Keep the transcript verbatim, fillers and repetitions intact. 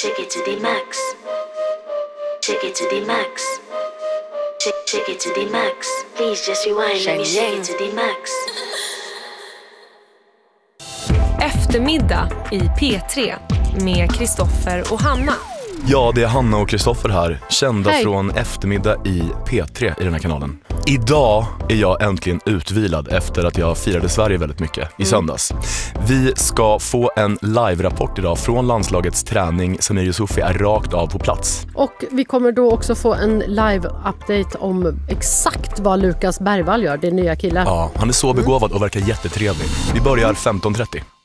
Check it to the max. Check it to the max. Check, check it to the max. Please just rewind. Let me check it to the max. Eftermiddag i P tre med Kristoffer och Hanna. Ja, det är Hanna och Kristoffer här, kända Hej. från Eftermiddag i P tre i den här kanalen. Idag är jag äntligen utvilad efter att jag firade Sverige väldigt mycket i söndags. Vi ska få en live-rapport idag från landslagets träning. Samir Yusufi är rakt av på plats. Och vi kommer då också få en live-update om exakt vad Lukas Bergvall gör, det nya killen. Ja, han är så begåvad och verkar jättetrevlig. Vi börjar femton trettio.